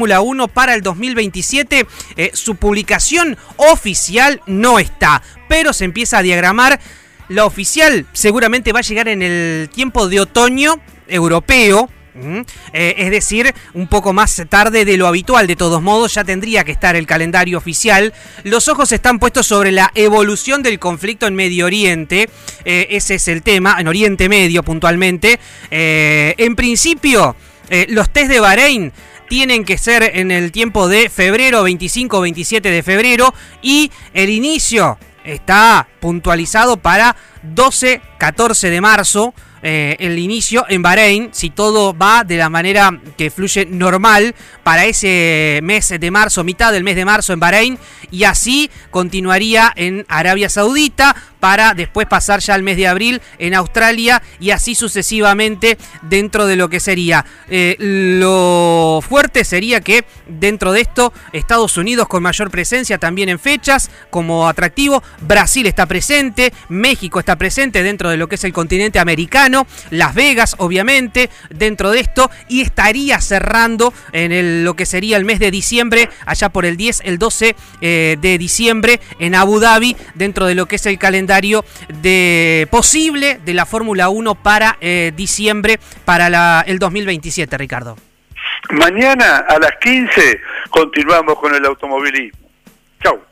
Fórmula 1 para el 2027, su publicación oficial no está, pero se empieza a diagramar. La oficial seguramente va a llegar en el tiempo de otoño europeo, es decir, un poco más tarde de lo habitual. De todos modos, ya tendría que estar el calendario oficial. Los ojos están puestos sobre la evolución del conflicto en Medio Oriente. Ese es el tema, en Oriente Medio puntualmente. En principio, los test de Bahrein tienen que ser en el tiempo de febrero, 25-27 de febrero, y el inicio está puntualizado para 12-14 de marzo. El inicio en Bahrein, si todo va de la manera que fluye normal para ese mes de marzo, mitad del mes de marzo en Bahrein, y así continuaría en Arabia Saudita para después pasar ya al mes de abril en Australia y así sucesivamente dentro de lo que sería. Lo fuerte sería que dentro de esto Estados Unidos con mayor presencia también en fechas como atractivo, Brasil está presente, México está presente dentro de lo que es el continente americano, Las Vegas obviamente dentro de esto, y estaría cerrando en lo que sería el mes de diciembre, allá por el 10, el 12 de diciembre en Abu Dhabi, dentro de lo que es el calendario posible de la Fórmula 1 para diciembre para el 2027, Ricardo. Mañana a las 15 continuamos con el automovilismo. Chau.